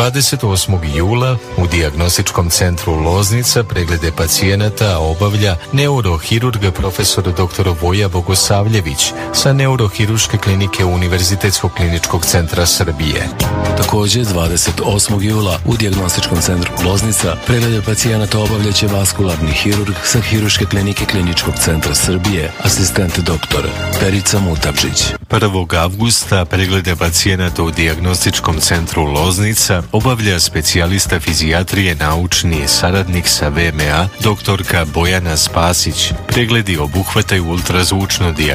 28. jula u Dijagnostičkom centru Loznica preglede pacijenata obavlja neurohirurg profesor dr. Voja Bogosavljević sa Neurohirurške klinike Univerzitetskog kliničkog centra Srbije. Također 28. jula u Dijagnostičkom centru Loznica preglede pacijenata obavljaće vaskularni hirurg sa Hirurške klinike Kliničkog centra Srbije, asistent dr. Perica Mutavžić. 1. avgusta preglede pacijenata u Dijagnostičkom centru Loznica obavlja specijalista fizijatrije naučni saradnik sa VMA doktorka Bojana Spasić. Pregledi obuhvataju ultrazvučno